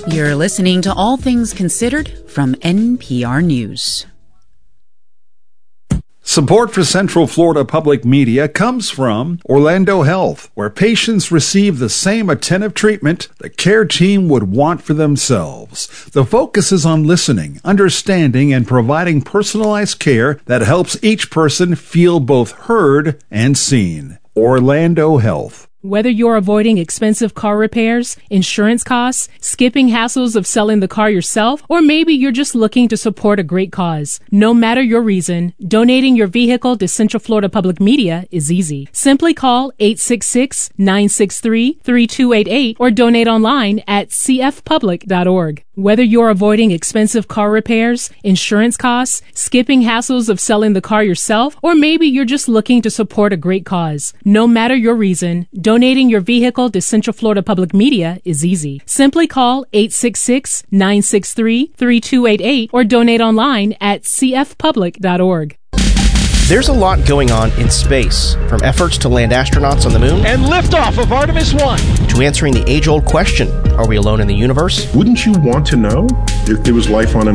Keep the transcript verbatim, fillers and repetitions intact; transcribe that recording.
You're listening to All Things Considered from N P R News. Support for Central Florida Public Media comes from Orlando Health, where patients receive the same attentive treatment the care team would want for themselves. The focus is on listening, understanding, and providing personalized care that helps each person feel both heard and seen. Orlando Health. Whether you're avoiding expensive car repairs, insurance costs, skipping hassles of selling the car yourself, or maybe you're just looking to support a great cause. No matter your reason, donating your vehicle to Central Florida Public Media is easy. Simply call eight six six, nine six three, three two eight eight or donate online at c f public dot org. Whether you're avoiding expensive car repairs, insurance costs, skipping hassles of selling the car yourself, or maybe you're just looking to support a great cause. No matter your reason, donating your vehicle to Central Florida Public Media is easy. Simply call eight six six, nine six three, three two eight eight or donate online at c f public dot org. There's a lot going on in space, from efforts to land astronauts on the moon and liftoff of Artemis one to answering the age-old question, are we alone in the universe? Wouldn't you want to know if there was life on